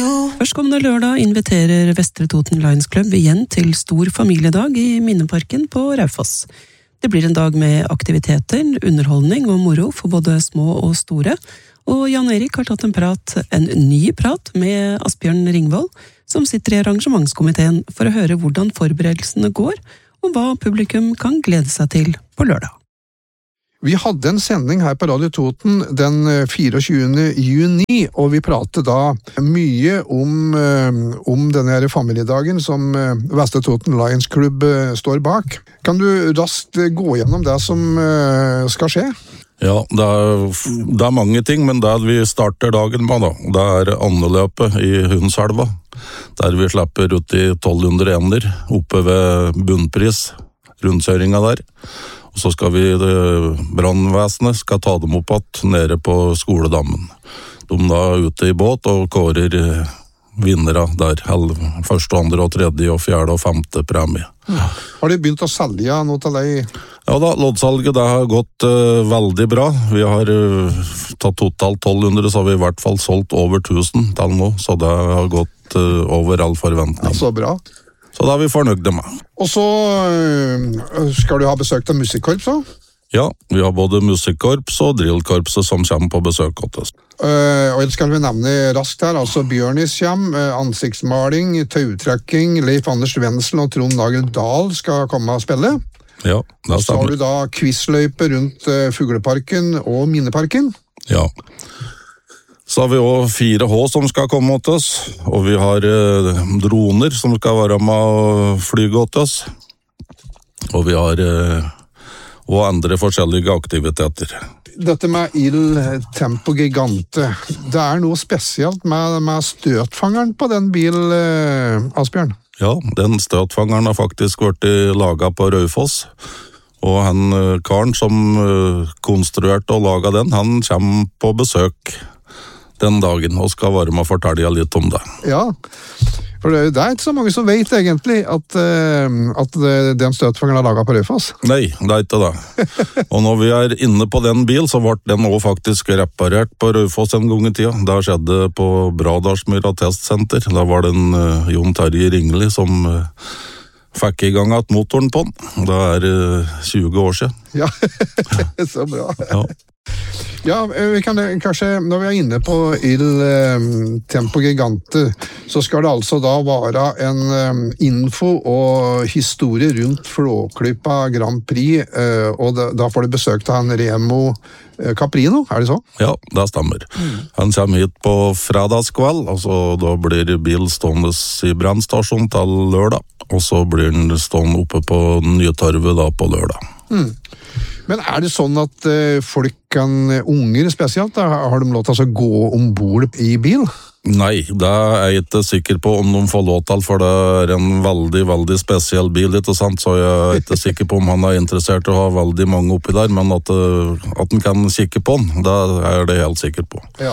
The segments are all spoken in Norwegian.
Førstkommende lørdag inviterer Vestre Toten Lions Club igjen til stor familiedag i Minneparken på Raufoss. Det blir en dag med aktiviteter, underholdning og moro for både små og store, og Jan Erik har tatt en ny prat med Asbjørn Ringvold, som sitter i arrangementskomiteen for å høre hvordan forberedelsene går, og hva publikum kan glede seg til på lørdag. Vi hadde en sending her på Radio Toten den 24. juni, og vi pratet da mye om denne her familiedagen som Vestre Toten Lions Club står bak. Kan du raskt gå gjennom det som skal skje? Ja, det er mange ting, men det vi starter dagen med da, det er andeløpet i Hundselva, der vi slipper ut i 1200 ender oppe ved bunnpris, rundkjøringa der. Og så skal brannvesenet skal ta dem opp igjen nede på skoledammen. De da ute i båt og kårer vinnere der, første, andre, og tredje, og fjerde og femte premie. Ja. Har de begynt å selge noe til deg? Ja da, loddsalget det har gått veldig bra. Vi har tatt totalt 1200, så har vi i hvert fall solgt over 1000 til nå, så det har gått over all forventning. Ja, så bra. Så da er vi fornøyde med. Og så skal du ha besøk av musikkorps også? Ja, vi har både musikkorps og drillkorpset som kommer på besøk til oss. Og ellers skal vi nevne raskt her, altså Bjørnis kommer, ansiktsmaling, tautrekking, Leif Anders Wenzel og Trond Nagel Dahl skal komme og spille. Ja, det stemmer. Så har du da quizløype rundt Fugleparken og Minneparken. Ja. Så har vi også 4H som skal komme til oss, og vi har droner som skal være med og flyge til oss. Og vi har og andre forskjellige aktiviteter. Dette med Il Tempo Gigante, det er noe spesielt med støtfangeren på den bil, Asbjørn? Ja, den støtfangeren har faktisk vært laget på Raufoss. Og han karen som konstruerte og laget den, han kommer på besøk den dagen, og skal være med å fortelle litt om det. Ja, for det er ikke så mange som vet egentlig at den støtfangeren er laget på Raufoss. Nei, det er ikke det. Og når vi er inne på den bil, så ble den også faktisk reparert på Raufoss en gang i tida. Det skjedde på Bradarsmyra testsenter. Da var det en Jon Terje Ringli som fikk i gang at motoren på den. Det er 20 år siden. Ja, så bra. Ja. Ja, vi kan kanskje, når vi er inne på Il Tempo Gigante, så skal det altså da være en info og historie rundt Flåklypa Grand Prix, og da får du besøk av en Remo Caprino, er det så? Ja, det stemmer. Han kommer hit på fredagskveld, altså da blir bil stående i brannstasjonen til lørdag, og så blir den stående oppe på Nytorvet da på lørdag. Men er det sånn at folk unger spesielt, har de lov til å gå ombord i bil? Nei, det er jeg ikke sikker på om de får lov til, for det er en veldig, veldig spesiell bil, ikke sant? Så jeg er ikke sikker på om han er interessert i å ha veldig mange oppi der, men at han kan kikke på den, det er det helt sikker på. Ja.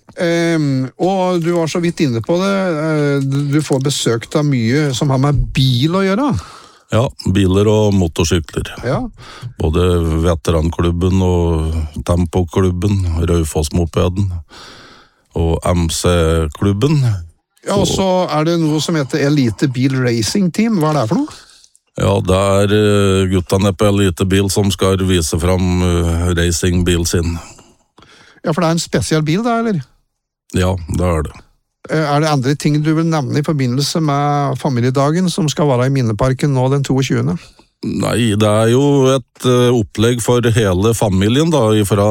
Og du var så vidt inne på det, du får besøk av mye som har med bil å gjøre. Ja, biler og motorsykler. Ja. Både veteranklubben og Tempoklubben, Raufoss-mopeden og MC-klubben. Ja, og så er det noe som heter Elite Bil Racing Team. Hva er det for noe? Ja, det er guttene på Elite Bil som skal vise fram racingbil sin. Ja, for det er en spesiell bil da, eller? Ja, det er det. Er det andre ting du vil nevne i forbindelse med familiedagen som skal være i Minneparken nå den 22. Nei, det er jo et opplegg for hele familien da, fra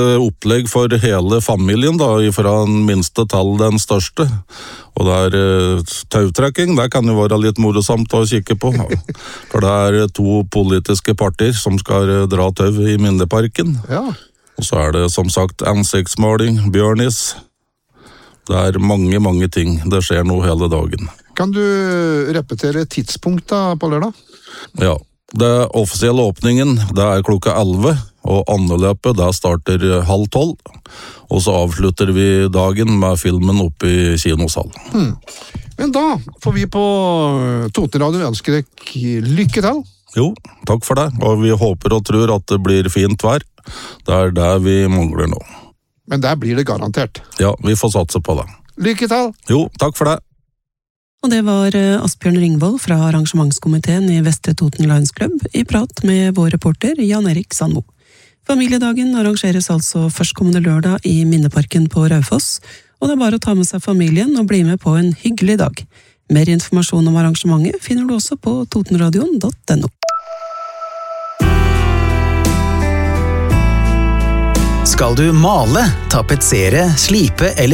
den minste til den største. Og det er tautrekking, det kan jo være litt morosamt å kikke på. For det er 2 politiske partier som skal dra tau i Minneparken. Ja. Og så er det som sagt ansiktsmaling, Bjørnis. Det er mange, mange ting. Det skjer noe hele dagen. Kan du repetere tidspunktet på lørdag? Ja, det offisielle åpningen det er klokka 11, og andeløpet det starter 11:30, og så avslutter vi dagen med filmen oppe i kinosalen. Men da får vi på Totenradio ønske deg lykke til. Jo, takk for det, og vi håper og tror at det blir fint vær. Det er det vi mangler nå. Men der blir det garantert. Ja, vi får satse på det. Lykke til! Jo, takk for det. Og det var Asbjørn Ringvold fra arrangementskomiteen i Vestre Toten Lions Club i prat med vår reporter Jan Erik Sandmo. Familiedagen arrangeres altså førstkommende lørdag i Minneparken på Raufoss, og det er bare å ta med seg familien og bli med på en hyggelig dag. Mer informasjon om arrangementet finner du også på totenradion.no. Skal du male, tapetsere, slipe eller